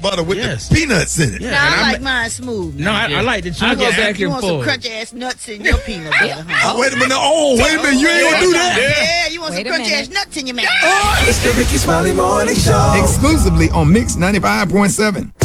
butter with Yes. the peanuts in it. Yeah. No, and I I'm- like mine smooth. No, I like the I chunky. go back You and want some forth. crunchy ass nuts in your peanut butter, huh? Oh, wait a minute. Oh, wait a minute. You ain't gonna do that? Yeah, you want Wait some a crunchy ass minute. nuts in your mouth. It's the Ricky Smiley Morning Show. Exclusively on Mix 95.7.